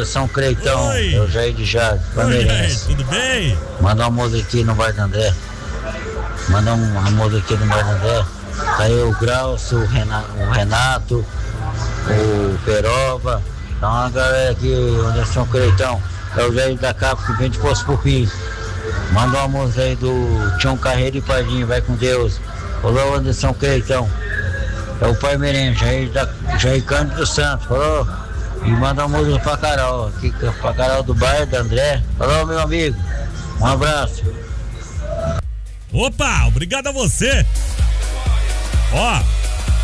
Anderson Creitão. Oi. Eu Jair de Jade, Oi, Palmeirense. tudo bem? Manda um música aqui no Bar do André. Manda uma música aqui no Bar do André. Tá aí o Graucio, o Renato, o Perova. Então a galera aqui, o Anderson Creitão. É o Jair da Capa que vem de Poço Pupi. Manda uma música aí do Tião Carreiro e Pardinho, vai com Deus. Falou, Anderson Creitão. É o Palmeirense, Jair Cândido dos Santos. Falou. E manda uma música pra Carol, aqui pra Carol do bairro, da André. Falou, meu amigo. Um abraço. Opa, obrigado a você. Ó,